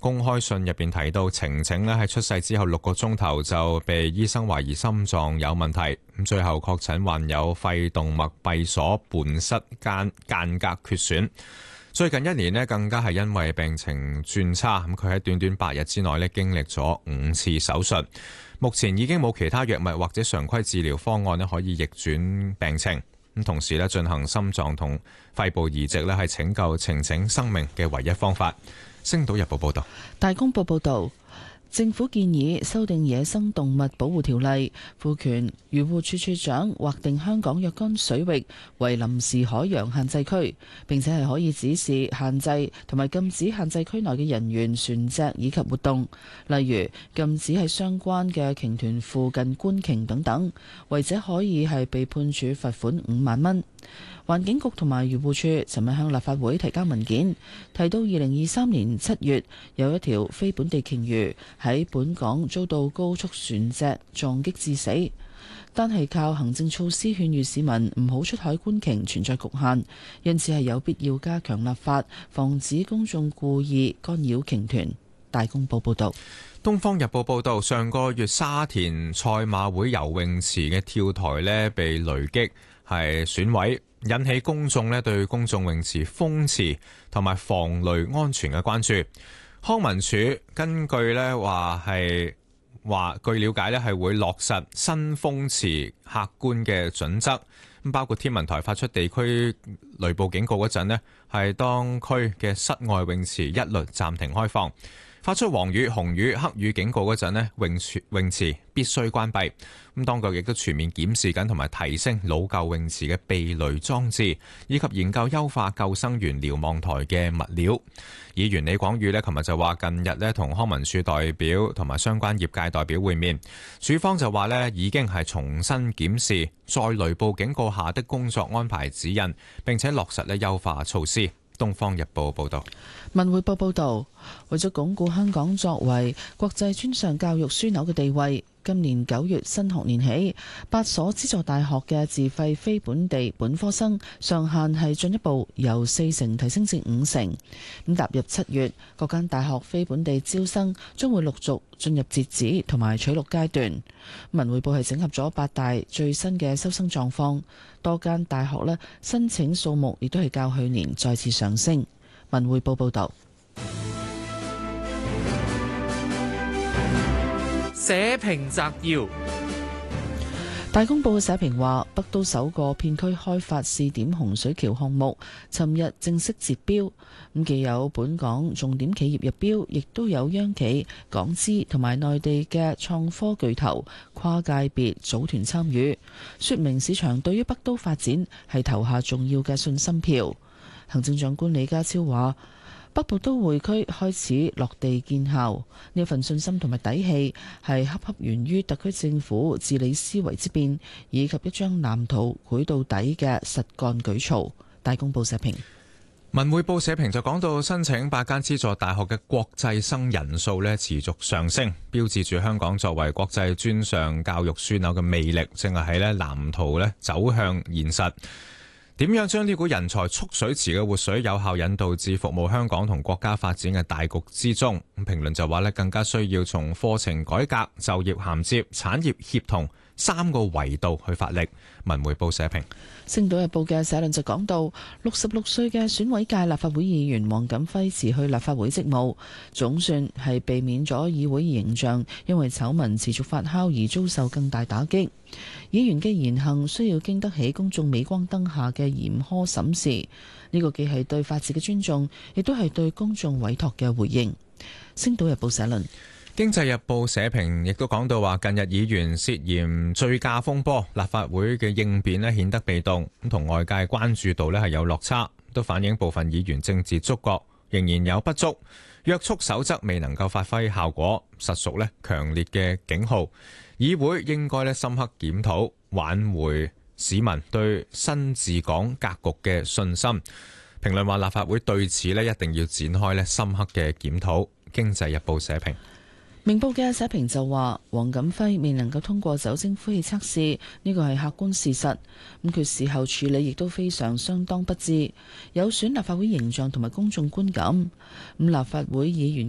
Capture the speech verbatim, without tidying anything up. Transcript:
公開信入邊提到，晴晴咧喺出世之後六個鐘頭就被醫生懷疑心臟有問題，咁最後確診患有肺動脈閉鎖伴室間間隔缺損。最近一年咧更加係因為病情轉差，咁佢喺短短八日之內咧經歷咗五次手術，目前已經冇其他藥物或者常規治療方案咧可以逆轉病情。咁同時咧進行心臟同肺部移植咧係拯救晴晴生命嘅唯一方法。星島日報報道。 大公報報道，政府建議修訂野生動物保護條例，賦權漁護署署長劃定香港若干水域為臨時海洋限制區，並且係可以指示限制同埋禁止限制區內嘅人員、船隻以及活動，例如禁止喺相關嘅鯨豚附近觀鯨等等，違者可以係被判處罰款五萬蚊。環境局同埋漁護署尋日向立法會提交文件，提到二零二三年七月有一條非本地鯨魚喺本港遭到高速船隻撞擊致死，單係靠行政措施勸喻市民唔好出海觀鯨存在局限，因此係有必要加強立法，防止公眾故意干擾鯨豚。大公報報道。 東方日報報道，上個月沙田賽馬會游泳池嘅跳台呢被雷擊係損毀，引起公眾呢對公眾泳池封池同埋防雷安全嘅關注。康文署根據呢話係話，據了解呢係會落實新封池客觀嘅準則，咁包括天文台發出地區雷暴警告嗰陣呢，係當區嘅室外泳池一律暫停開放。發出黃雨、紅雨、黑雨警告嗰陣呢，泳池泳池必須關閉。咁當局亦都全面檢視緊同埋提升老舊泳池嘅避雷裝置，以及研究優化救生員瞭望台嘅物料。議員李廣宇呢，琴日就話近日呢同康文署代表同埋相關業界代表會面，署方就話呢已經係重新檢視在雷暴警告下的工作安排指引，並且落實呢優化措施。東方日報報道。 文匯報報道，為咗鞏固香港作為國際專上教育樞紐嘅地位，今年九月新學年起，八所資助大學嘅自費非本地本科生上限係進一步由四成提升至五成。咁踏入七月，各間大學非本地招生將會陸續進入截止同埋取錄階段。文匯報係整合咗八大最新嘅收生狀況，多間大學呢申請數目亦都係較去年再次上升。文匯報報道。 社評摘要。 大公報嘅社評話，北都首個片區開發試點洪水橋項目，尋日正式截標。咁既有本港重點企業入標，亦都有央企、港資同埋內地嘅創科巨頭跨界別組團參與，說明市場對於北都發展係投下重要嘅信心票。行政長官李家超話，北部都會區開始落地見效，呢份信心同埋底氣係恰恰源於特區政府治理思維之變，以及一張藍圖繪到底嘅實幹舉措。大公報社評。 文匯報社評就講到，申請八間資助大學嘅國際生人數呢持續上升，標誌住香港作為國際專上教育樞紐嘅魅力正係喺呢藍圖呢走向現實。點樣將呢股人才蓄水池嘅活水有效引導至服務香港同國家發展嘅大局之中？評論就話咧，更加需要從課程改革、就業銜接、產業協同三個維度去發力。文匯報社評。 星島日報嘅社論就講到，六十六歲嘅選委界立法會議員黃錦輝辭去立法會職務，總算係避免咗議會形象因為醜聞持續發酵而遭受更大打擊。議員嘅言行需要經得起公眾鎂光燈下嘅嚴苛審視，呢個既係對法治嘅尊重，亦都係對公眾委託嘅回應。星島日報社論。 經濟日報社評亦都講到話，近日議員涉嫌醉駕風波，立法會嘅應變咧顯得被動，咁同外界關注度咧係有落差，都反映部分議員政治觸覺仍然有不足，約束守則未能夠發揮效果，實屬咧強烈嘅警號。議會應該咧深刻檢討，挽回市民對新治港格局嘅信心。評論話，立法會對此咧一定要展開咧深刻嘅檢討。經濟日報社評。 明報嘅社評就話，黃錦輝未能夠通過酒精呼氣測試，呢個係客觀事實。咁佢事後處理亦都非常相當不智，有損立法會形象同埋公眾觀感。咁立法會議員